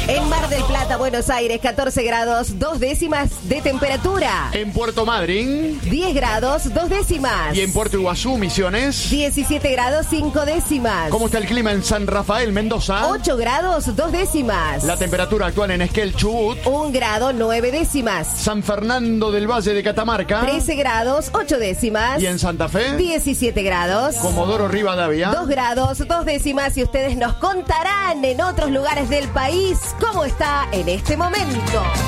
En Mar del Plata, Buenos Aires, 14 grados, 2 décimas de temperatura. En Puerto Madryn, 10 grados, 2 décimas. y en Puerto Iguazú, Misiones. 17 grados, 5 décimas. ¿Cómo está el clima en San Rafael, Mendoza? 8 grados, 2 décimas. La temperatura actual en Esquel, Chubut. 1 grado, 9 décimas. San Fernando del Valle de Catamarca. 13 grados, 8 décimas. Y en Santa Fe, 17 grados. Comodoro Rivadavia. 2 grados, 2 décimas, y ustedes nos contarán en otros lugares del país cómo está en este momento.